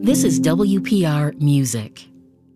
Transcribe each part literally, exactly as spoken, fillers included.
This is W P R Music.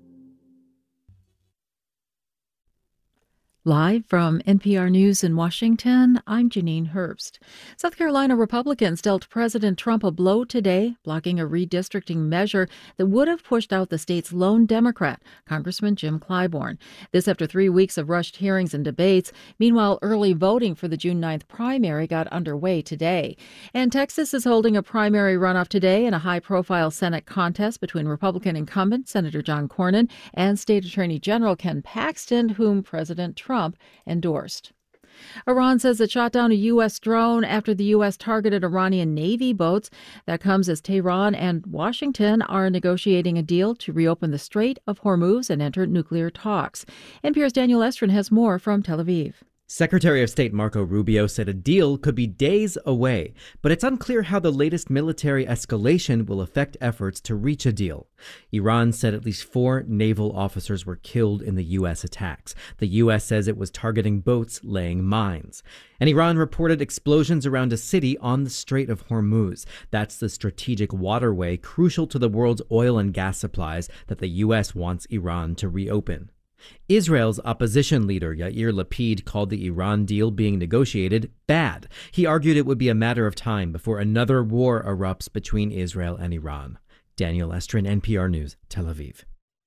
Live from N P R News in Washington, I'm Janine Herbst. South Carolina Republicans dealt President Trump a blow today, blocking a redistricting measure that would have pushed out the state's lone Democrat, Congressman Jim Clyburn. This after three weeks of rushed hearings and debates. Meanwhile, early voting for the June ninth primary got underway today. And Texas is holding a primary runoff today in a high-profile Senate contest between Republican incumbent Senator John Cornyn and State Attorney General Ken Paxton, whom President Trump endorsed. Iran says it shot down a U S drone after the U S targeted Iranian Navy boats. That comes as Tehran and Washington are negotiating a deal to reopen the Strait of Hormuz and enter nuclear talks. N P R's Daniel Estrin has more from Tel Aviv. Secretary of State Marco Rubio said a deal could be days away, but it's unclear how the latest military escalation will affect efforts to reach a deal. Iran said at least four naval officers were killed in the U S attacks. The U S says it was targeting boats laying mines. And Iran reported explosions around a city on the Strait of Hormuz. That's the strategic waterway crucial to the world's oil and gas supplies that the U S wants Iran to reopen. Israel's opposition leader Yair Lapid called the Iran deal being negotiated bad. He argued it would be a matter of time before another war erupts between Israel and Iran. Daniel Estrin, N P R News, Tel Aviv.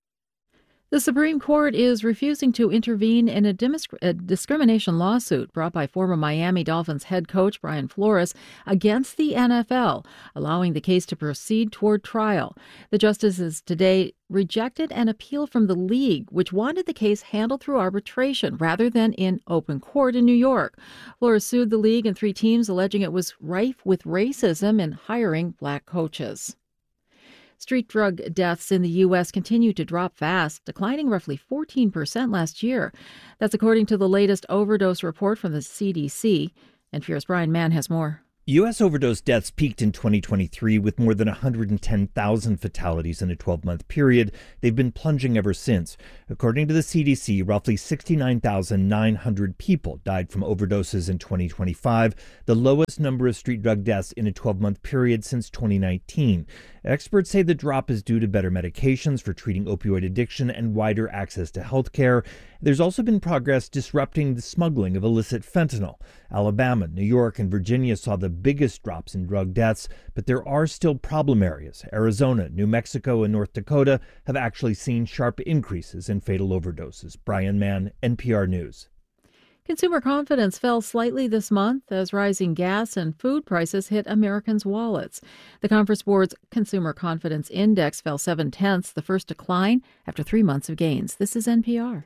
The Supreme Court is refusing to intervene in a, disc- a discrimination lawsuit brought by former Miami Dolphins head coach Brian Flores against the N F L, allowing the case to proceed toward trial. The justices today rejected an appeal from the league, which wanted the case handled through arbitration rather than in open court in New York. Flores sued the league and three teams, alleging it was rife with racism in hiring black coaches. Street drug deaths in the U S continue to drop fast, declining roughly fourteen percent last year. That's according to the latest overdose report from the C D C. N P R's Brian Mann has more. U S overdose deaths peaked in twenty twenty-three with more than one hundred ten thousand fatalities in a twelve-month period. They've been plunging ever since. According to the C D C, roughly sixty-nine thousand nine hundred people died from overdoses in twenty twenty-five, the lowest number of street drug deaths in a twelve-month period since twenty nineteen. Experts say the drop is due to better medications for treating opioid addiction and wider access to health care. There's also been progress disrupting the smuggling of illicit fentanyl. Alabama, New York, and Virginia saw the biggest drops in drug deaths, but there are still problem areas. Arizona, New Mexico, and North Dakota have actually seen sharp increases in fatal overdoses. Brian Mann, N P R News. Consumer confidence fell slightly this month as rising gas and food prices hit Americans' wallets. The Conference Board's Consumer Confidence Index fell seven-tenths, the first decline after three months of gains. This is N P R.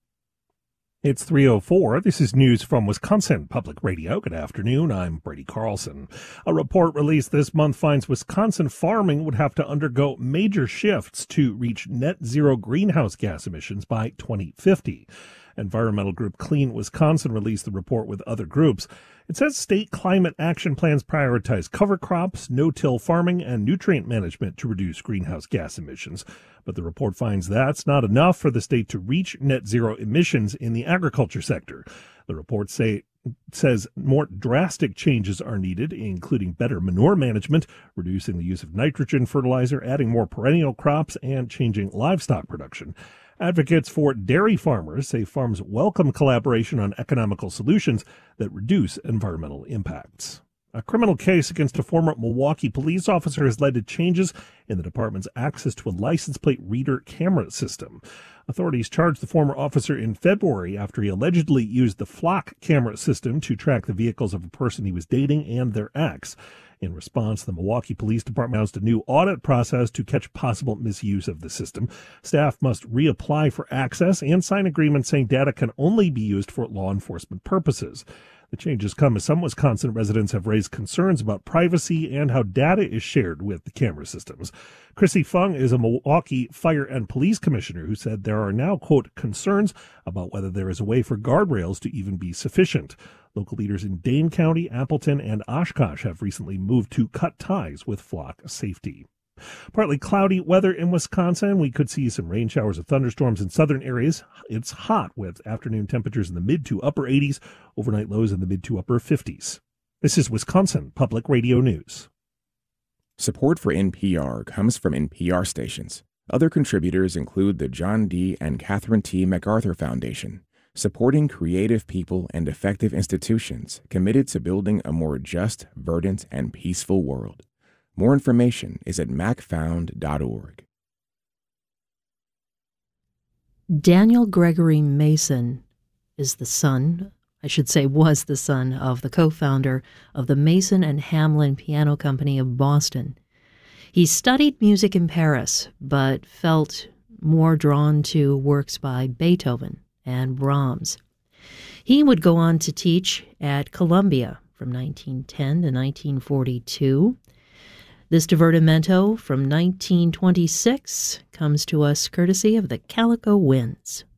It's three oh four. This is news from Wisconsin Public Radio. Good afternoon. I'm Brady Carlson. A report released this month finds Wisconsin farming would have to undergo major shifts to reach net zero greenhouse gas emissions by twenty fifty. Environmental group Clean Wisconsin released the report with other groups. It says state climate action plans prioritize cover crops, no-till farming, and nutrient management to reduce greenhouse gas emissions. But the report finds that's not enough for the state to reach net zero emissions in the agriculture sector. The report say, says more drastic changes are needed, including better manure management, reducing the use of nitrogen fertilizer, adding more perennial crops, and changing livestock production. Advocates for dairy farmers say farms welcome collaboration on economical solutions that reduce environmental impacts. A criminal case against a former Milwaukee police officer has led to changes in the department's access to a license plate reader camera system. Authorities charged the former officer in February after he allegedly used the Flock camera system to track the vehicles of a person he was dating and their ex. In response, the Milwaukee Police Department announced a new audit process to catch possible misuse of the system. Staff must reapply for access and sign agreements saying data can only be used for law enforcement purposes. The changes come as some Wisconsin residents have raised concerns about privacy and how data is shared with the camera systems. Chrissy Fung is a Milwaukee Fire and Police Commissioner who said there are now, quote, concerns about whether there is a way for guardrails to even be sufficient. Local leaders in Dane County, Appleton, and Oshkosh have recently moved to cut ties with Flock safety. Partly cloudy weather in Wisconsin. We could see some rain showers or thunderstorms in southern areas. It's hot with afternoon temperatures in the mid to upper eighties, overnight lows in the mid to upper fifties. This is Wisconsin Public Radio News. Support for N P R comes from N P R stations. Other contributors include the John D. and Catherine T. MacArthur Foundation, supporting creative people and effective institutions committed to building a more just, verdant, and peaceful world. More information is at mac found dot org. Daniel Gregory Mason is the son, I should say was the son, of the co-founder of the Mason and Hamlin Piano Company of Boston. He studied music in Paris, but felt more drawn to works by Beethoven and Brahms. He would go on to teach at Columbia from nineteen ten to nineteen forty-two. This divertimento from nineteen twenty-six comes to us courtesy of the Calico Winds.